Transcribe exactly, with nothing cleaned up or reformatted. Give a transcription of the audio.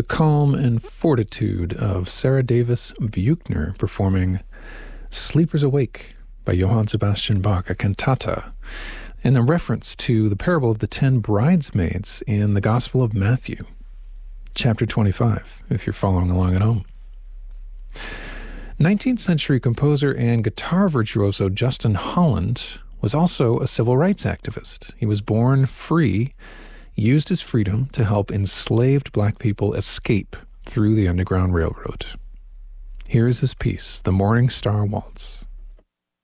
the calm and fortitude of Sarah Davis Buchner performing Sleepers Awake by Johann Sebastian Bach, a cantata, and a reference to the parable of the ten bridesmaids in the Gospel of Matthew, chapter twenty-five, if you're following along at home. nineteenth century composer and guitar virtuoso Justin Holland was also a civil rights activist. He was born free, used his freedom to help enslaved black people escape through the Underground Railroad. Here is his piece, The Morning Star Waltz.